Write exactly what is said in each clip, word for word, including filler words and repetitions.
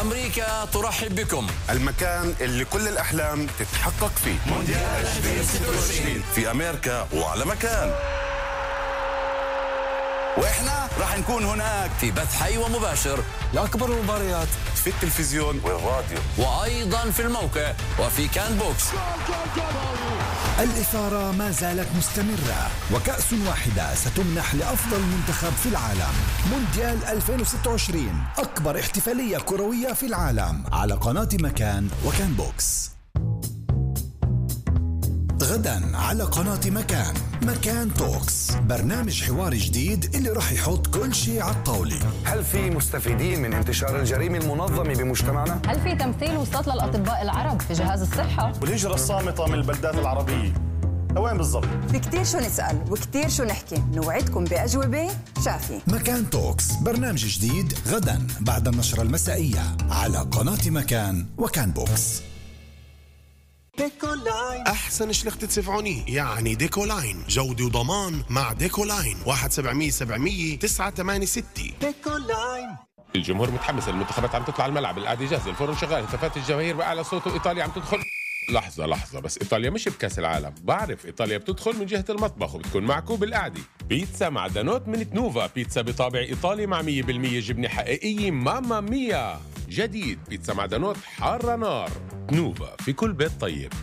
أمريكا ترحب بكم، المكان اللي كل الأحلام تتحقق فيه. مونديال ألفين وستة وعشرين في أمريكا وعلى مكان، وإحنا راح نكون هناك في بث حي ومباشر لأكبر المباريات في التلفزيون والراديو، وأيضا في الموقع وفي كان بوكس. الإثارة ما زالت مستمرة، وكأس واحدة ستمنح لأفضل منتخب في العالم. مونديال ألفين وستة وعشرين، أكبر احتفالية كروية في العالم، على قناة مكان وكان بوكس. غدا على قناة مكان، مكان توكس، برنامج حواري جديد اللي راح يحط كل شيء على الطاولة. هل في مستفيدين من انتشار الجريمة المنظمة بمجتمعنا؟ هل في تمثيل وسط للأطباء العرب في جهاز الصحة؟ والهجرة الصامتة من البلدات العربية لوين بالضبط؟ في كتير شو نسأل وكتير شو نحكي، نوعدكم بأجوبة شافية. مكان توكس، برنامج جديد غدا بعد النشرة المسائية على قناة مكان وكان بوكس. ديكولاين، أحسن شلخت تسفعوني يعني ديكولاين، جودة وضمان مع ديكولاين. واحد سبعمية سبعمية تسعة ثمانية ستة. ديكولاين. الجمهور متحمس، المنتخبات عم تطلع الملعب، القعدة جاهزة، الفرن شغال، هتافات الجماهير بأعلى صوت، وإيطاليا عم تدخل. لحظة لحظة بس، إيطاليا مش بكأس العالم، بعرف إيطاليا بتدخل من جهة المطبخ وبتكون معكم بالقعدة. بيتزا معدنوت من تنوفا، بيتزا بطابع إيطالي مع مية بالمية جبنة حقيقية ماما ميا. جديد بيتزا معدنوت حارة نار. تنوفا، في كل بيت طيب.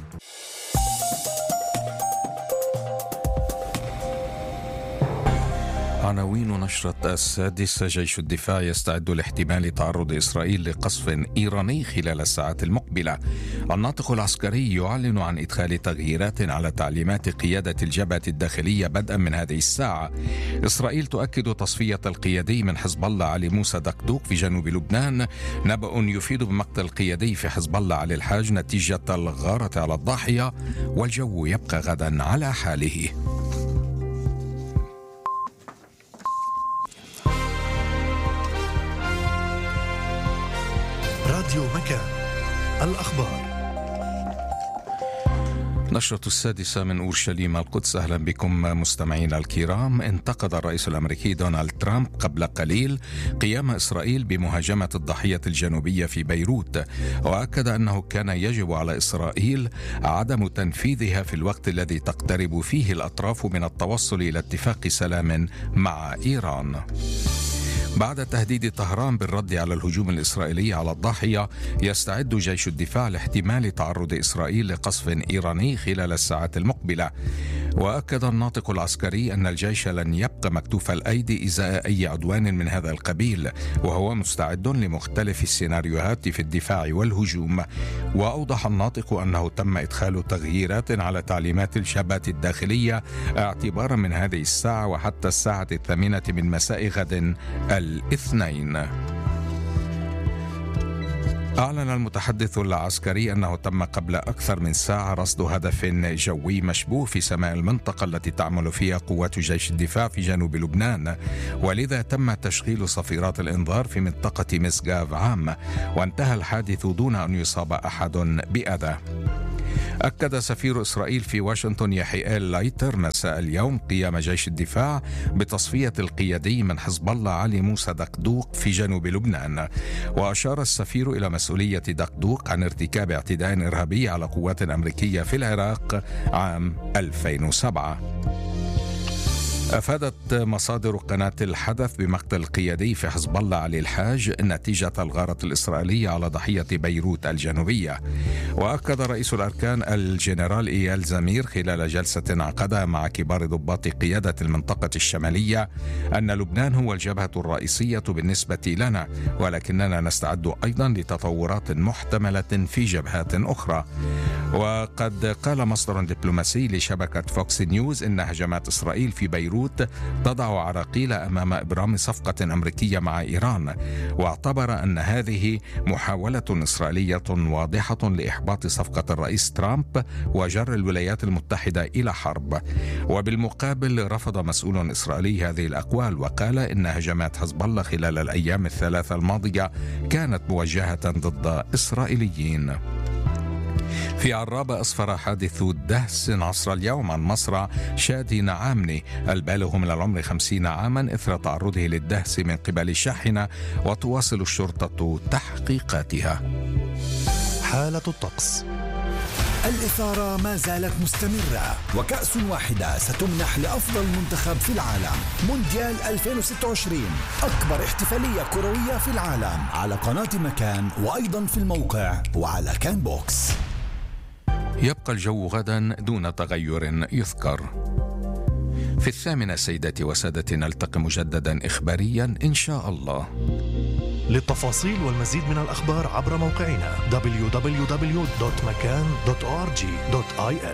عناوين نشرة السادسة: جيش الدفاع يستعد لاحتمال تعرض إسرائيل لقصف إيراني خلال الساعات المقبلة. الناطق العسكري يعلن عن إدخال تغييرات على تعليمات قيادة الجبهة الداخلية بدءا من هذه الساعة. إسرائيل تؤكد تصفية القيادي من حزب الله علي موسى دقدوق في جنوب لبنان. نبأ يفيد بمقتل القيادي في حزب الله علي الحاج نتيجة الغارة على الضاحية، والجو يبقى غدا على حاله. راديو مكان، الأخبار. نشرة السادسة من أورشليم القدس. أهلا بكم مستمعينا الكرام. انتقد الرئيس الأمريكي دونالد ترامب قبل قليل قيام إسرائيل بمهاجمة الضاحية الجنوبية في بيروت، وأكد أنه كان يجب على إسرائيل عدم تنفيذها في الوقت الذي تقترب فيه الأطراف من التوصل إلى اتفاق سلام مع إيران. بعد تهديد طهران بالرد على الهجوم الإسرائيلي على الضاحية، يستعد جيش الدفاع لاحتمال تعرض إسرائيل لقصف إيراني خلال الساعات المقبلة. وأكد الناطق العسكري أن الجيش لن يبقى مكتوف الأيدي إزاء أي عدوان من هذا القبيل، وهو مستعد لمختلف السيناريوهات في الدفاع والهجوم. وأوضح الناطق أنه تم إدخال تغييرات على تعليمات الجبهة الداخلية اعتبارا من هذه الساعة وحتى الساعة الثامنة من مساء غد الاثنين. أعلن المتحدث العسكري أنه تم قبل أكثر من ساعة رصد هدف جوي مشبوه في سماء المنطقة التي تعمل فيها قوات جيش الدفاع في جنوب لبنان، ولذا تم تشغيل صفيرات الإنذار في منطقة مسقاف عام، وانتهى الحادث دون أن يصاب أحد بأذى. أكد سفير إسرائيل في واشنطن يحيئيل لايتر مساء اليوم قيام جيش الدفاع بتصفية القيادي من حزب الله علي موسى دقدوق في جنوب لبنان. وأشار السفير إلى مسؤولية دقدوق عن ارتكاب اعتداء إرهابي على قوات أمريكية في العراق عام ألفين وسبعة. أفادت مصادر قناة الحدث بمقتل القيادي في حزب الله علي الحاج نتيجة الغارة الإسرائيلية على ضحية بيروت الجنوبية. وأكد رئيس الأركان الجنرال إيال زمير خلال جلسة عقدها مع كبار ضباط قيادة المنطقة الشمالية أن لبنان هو الجبهة الرئيسية بالنسبة لنا، ولكننا نستعد أيضا لتطورات محتملة في جبهات أخرى. وقد قال مصدر دبلوماسي لشبكة فوكس نيوز إن هجمات إسرائيل في بيروت تضع عراقيل أمام إبرام صفقة أمريكية مع إيران، واعتبر أن هذه محاولة إسرائيلية واضحة لإحباط صفقة الرئيس ترامب وجر الولايات المتحدة إلى حرب. وبالمقابل رفض مسؤول إسرائيلي هذه الأقوال، وقال إن هجمات حزب الله خلال الأيام الثلاثة الماضية كانت موجهة ضد إسرائيليين. في عرابة أسفر حادث دهس عصر اليوم عن مصرع شادي نعامني البالغ من العمر خمسين عاما إثر تعرضه للدهس من قبل شاحنة، وتواصل الشرطة تحقيقاتها. حالة الطقس. الإثارة ما زالت مستمرة، وكأس واحدة ستمنح لأفضل منتخب في العالم. مونديال ألفين وستة وعشرين، أكبر احتفالية كروية في العالم، على قناة مكان وأيضا في الموقع وعلى كان بوكس. يبقى الجو غدا دون تغير يذكر. في الثامنة سيداتي وسادتي نلتقي مجددا إخباريا إن شاء الله. للتفاصيل والمزيد من الأخبار عبر موقعنا دبليو دبليو دبليو دوت مكان دوت أو آر جي دوت آي إل.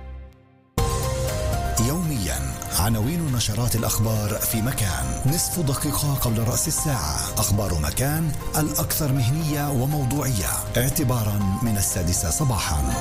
يوميا عناوين نشرات الأخبار في مكان، نصف دقيقة قبل رأس الساعة. أخبار مكان الأكثر مهنية وموضوعية اعتبارا من السادسة صباحا.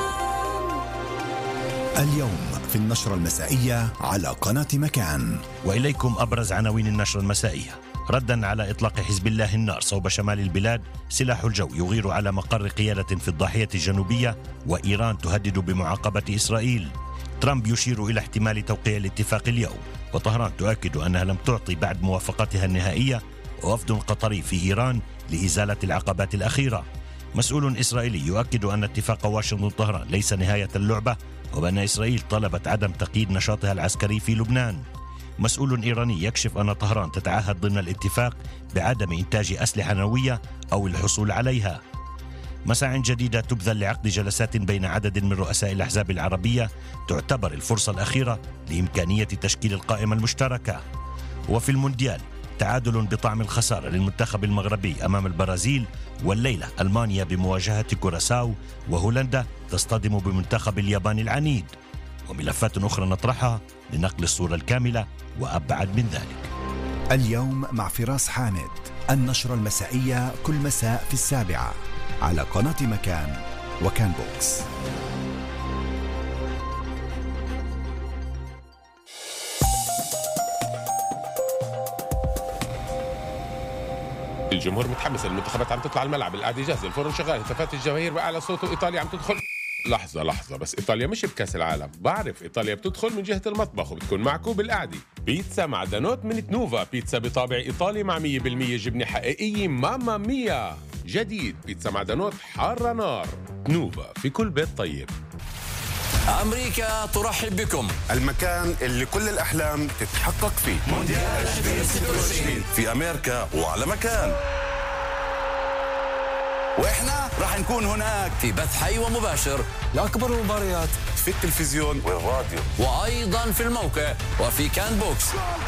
اليوم في النشرة المسائية على قناة مكان. وإليكم أبرز عناوين النشرة المسائية. ردا على إطلاق حزب الله النار صوب شمال البلاد، سلاح الجو يغير على مقر قيادة في الضاحية الجنوبية، وإيران تهدد بمعاقبة إسرائيل. ترامب يشير إلى احتمال توقيع الاتفاق اليوم، وطهران تؤكد أنها لم تعطي بعد موافقتها النهائية، ووفد قطري في إيران لإزالة العقبات الأخيرة. مسؤول إسرائيلي يؤكد أن اتفاق واشنطن طهران ليس نهاية اللعبة، وبأن إسرائيل طلبت عدم تقييد نشاطها العسكري في لبنان. مسؤول إيراني يكشف أن طهران تتعهد ضمن الاتفاق بعدم إنتاج أسلحة نووية أو الحصول عليها. مساع جديدة تبذل لعقد جلسات بين عدد من رؤساء الأحزاب العربية تعتبر الفرصة الأخيرة لإمكانية تشكيل القائمة المشتركة. وفي المونديال تعادل بطعم الخسارة للمنتخب المغربي أمام البرازيل، والليلة ألمانيا بمواجهة كوراساو، وهولندا تصطدم بمنتخب اليابان العنيد. وملفات أخرى نطرحها لنقل الصورة الكاملة وأبعد من ذلك. اليوم مع فراس حامد، النشرة المسائية كل مساء في السابعة على قناة مكان وكان بوكس. الجمهور متحمس، المنتخبات عم تطلع الملعب، القعدة جاهزة، الفرن شغال، هتافات الجماهير بأعلى صوت، وإيطاليا عم تدخل. لحظة لحظة بس، إيطاليا مش بكأس العالم. بعرف إيطاليا بتدخل من جهة المطبخ وبتكون معكم بالقعدة. بيتزا معدنوت من تنوفا، بيتزا بطابع إيطالي مع مية بالمية جبنة حقيقية ماما ميا. جديد بيتزا معدنوت حارة نار. تنوفا في كل بيت طيب. أمريكا ترحب بكم، المكان اللي كل الأحلام تتحقق فيه. مونديال ألفين وستة وعشرين في أمريكا وعلى مكان. وإحنا راح نكون هناك في بث حي ومباشر لأكبر المباريات في التلفزيون والراديو، وأيضا في الموقع وفي كان بوكس.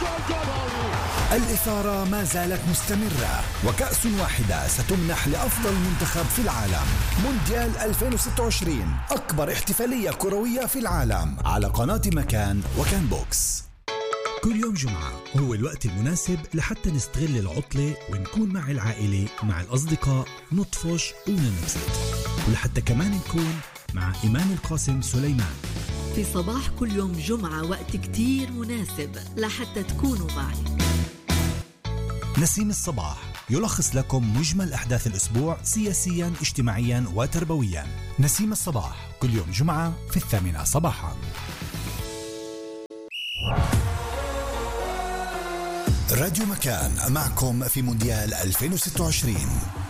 الإثارة ما زالت مستمرة، وكأس واحدة ستمنح لأفضل منتخب في العالم. مونديال ألفين وستة وعشرين، أكبر احتفالية كروية في العالم، على قناة مكان وكان بوكس. كل يوم جمعة هو الوقت المناسب لحتى نستغل العطلة ونكون مع العائلة مع الأصدقاء، نطفش وننبسط، ولحتى كمان نكون مع إيمان القاسم سليمان. في صباح كل يوم جمعة وقت كتير مناسب لحتى تكونوا معي. نسيم الصباح يلخص لكم مجمل أحداث الأسبوع سياسيا، اجتماعيا وتربويا. نسيم الصباح كل يوم جمعة في الثامنة صباحا. راديو مكان معكم في مونديال ألفين وستة وعشرين.